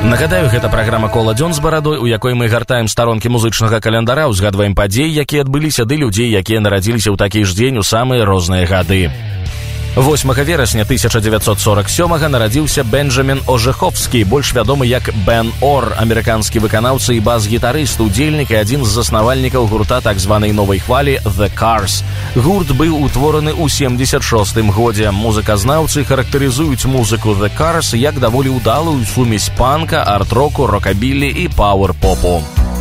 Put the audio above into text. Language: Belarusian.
Нагадаю, гэта праграма «Кола дзён з барадой», у якой мы гартаем старонкі музычнага календара, узгадваем падзеі, якія адбыліся, ды людзей, якія нарадзіліся ў такі ж дзень у самыя розныя гады. 8 верасня 1947-га нарадзіўся Бенджамін Ожеховскі, больш вядомы як Бен Ор, амерыканскі выканаўца і бас-гітарыст, удзельнік і адзін з заснавальнікаў гурта так званай новай хвалі The Cars. Гурт быў утвораны ў 76-м годзе. Музыказнаўцы характарызуюць музыку The Cars як даволі ўдалую сумесь панка, арт-року, рокабілі і пауэр-попу.